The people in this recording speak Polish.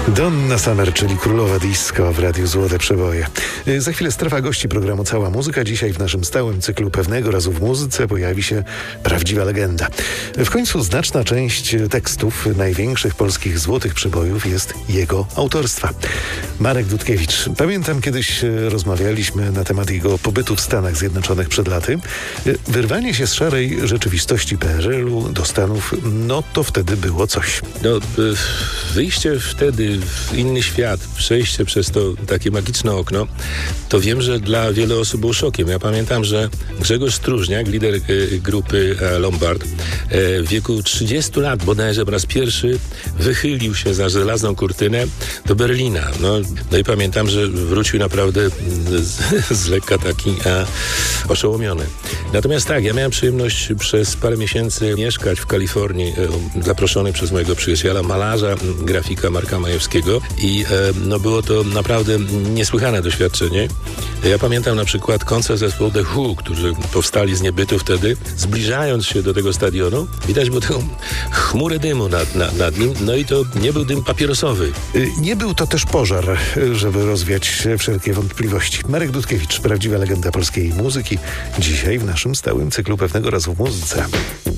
Donna Summer, czyli królowa disco w Radiu Złote Przeboje. Za chwilę strefa gości programu Cała Muzyka. Dzisiaj w naszym stałym cyklu Pewnego razu w muzyce pojawi się prawdziwa legenda. W końcu znaczna część tekstów największych polskich złotych przebojów jest jego autorstwa. Marek Dudkiewicz. Pamiętam, kiedyś rozmawialiśmy na temat jego pobytu w Stanach Zjednoczonych przed laty. Wyrwanie się z szarej rzeczywistości PRL-u do Stanów, no to wtedy było coś. Wyjście wtedy w inny świat, przejście przez to takie magiczne okno, to wiem, że dla wielu osób był szokiem. Ja pamiętam, że Grzegorz Stróżniak, lider grupy Lombard, w wieku 30 lat bodajże po raz pierwszy wychylił się za żelazną kurtynę do Berlina. No i pamiętam, że wrócił naprawdę z lekka taki oszołomiony. Natomiast tak, ja miałem przyjemność przez parę miesięcy mieszkać w Kalifornii, zaproszony przez mojego przyjaciela, malarza, grafika Marka Majewskiego i było to naprawdę niesłychane doświadczenie. Ja pamiętam na przykład koncert zespołu The Who, którzy powstali z niebytu wtedy. Zbliżając się do tego stadionu, widać było taką chmurę dymu nad nim, no i to nie był dym papierosowy. Nie był to też pożar, żeby rozwiać wszelkie wątpliwości. Marek Dudkiewicz, prawdziwa legenda polskiej muzyki, dzisiaj w naszym stałym cyklu Pewnego razu w muzyce.